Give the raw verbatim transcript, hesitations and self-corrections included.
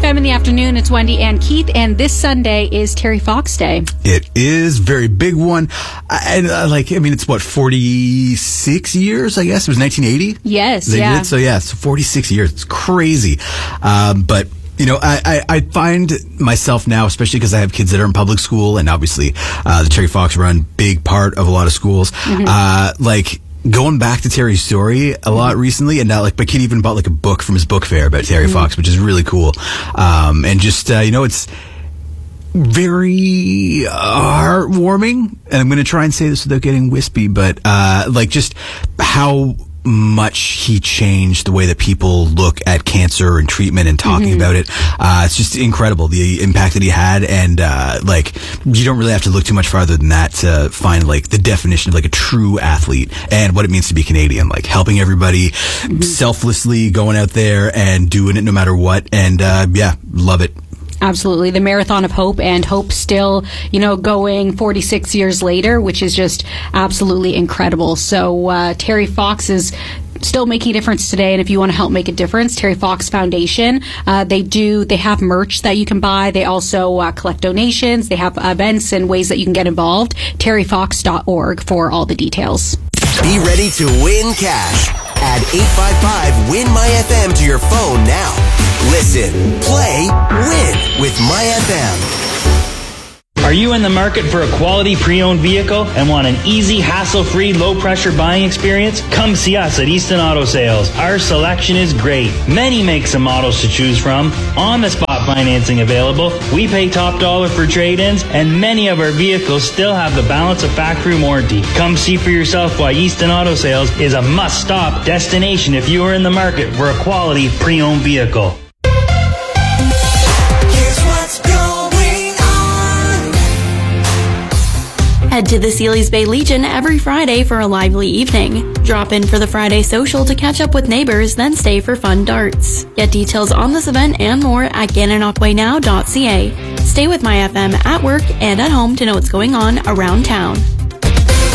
M in the afternoon. It's Wendy and Keith, and this Sunday is Terry Fox Day. It is very big one. And uh, like, I mean, it's what, forty-six years, I guess? It was nineteen eighty? Yes, they yeah. Did? So yeah, so forty-six years. It's crazy. Um, but You know, I, I, I find myself now, especially because I have kids that are in public school, and obviously uh, the Terry Fox Run, big part of a lot of schools, mm-hmm. uh, like going back to Terry's story a lot mm-hmm. recently, and now like my kid even bought like a book from his book fair about Terry mm-hmm. Fox, which is really cool. Um, and just, uh, you know, it's very uh, heartwarming, and I'm going to try and say this without getting wispy, but uh, like just how much he changed the way that people look at cancer and treatment and talking mm-hmm. about it. Uh, it's just incredible, the impact that he had. And, uh, like, you don't really have to look too much farther than that to find, like, the definition of, like, a true athlete and what it means to be Canadian. Like, helping everybody mm-hmm. selflessly, going out there and doing it no matter what. And, uh, yeah, love it. Absolutely. The Marathon of Hope, and Hope still, you know, going forty-six years later, which is just absolutely incredible. So uh, Terry Fox is still making a difference today, and if you want to help make a difference, Terry Fox Foundation, uh, they do, they have merch that you can buy. They also uh, collect donations. They have events and ways that you can get involved. terry fox dot org for all the details. Be ready to win cash. Add eight five five win my F M to your phone now. Listen, play, win with My F M. Are you in the market for a quality pre-owned vehicle and want an easy, hassle-free, low-pressure buying experience? Come see us at Easton Auto Sales. Our selection is great. Many makes and models to choose from. On-the-spot financing available. We pay top dollar for trade-ins, and many of our vehicles still have the balance of factory warranty. Come see for yourself why Easton Auto Sales is a must-stop destination if you are in the market for a quality pre-owned vehicle. Head to the Sealy's Bay Legion every Friday for a lively evening. Drop in for the Friday social to catch up with neighbors, then stay for fun darts. Get details on this event and more at gananoque now dot c a. Stay with My F M at work and at home to know what's going on around town.